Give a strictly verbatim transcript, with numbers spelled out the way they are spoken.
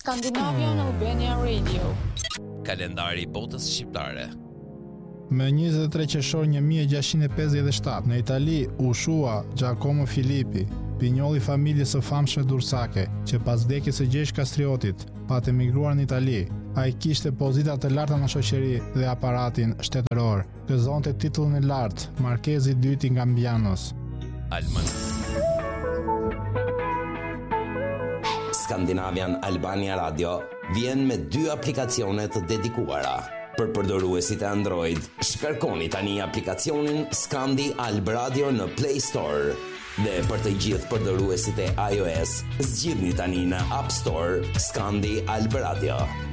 Scandinavian Albania Radio. Kalendari i botës shqiptare. Më njëzet e tre qershor një mijë e gjashtëqind e pesëdhjetë e shtatë në Itali u shua Giacomo Filippi, pinjolli i familjes së famshme Dursake, që pas vdekjes së Gjergj Kastriotit pat emigruar në Itali. Ai kishte pozita të larta në shoqëri dhe aparatin shtetëror. Gëzonte titullin e lartë, Markezi i dytë i Gambianos. Alman. Scandinavian Albania Radio vjen me dy aplikacione të dedikuara. Për përdoruesit e Android, shkarkoni tani aplikacionin Scandi Alb Radio në Play Store. Dhe për të gjithë përdoruesit e iOS, zgjidhni tani në App Store Scandi Alb Radio.